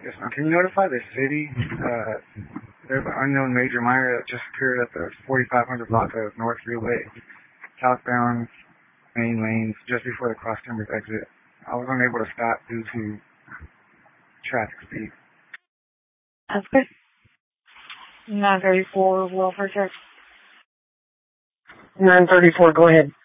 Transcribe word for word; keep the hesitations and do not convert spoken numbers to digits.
Yes, ma'am. Can you notify the city? Uh, there's an unknown major minor that just appeared at the forty-five hundred block of North Freeway, southbound main lanes, just before the cross timbers exit. I was unable to stop due to traffic speed. That's good. nine thirty-four, welfare check. nine thirty-four, go ahead.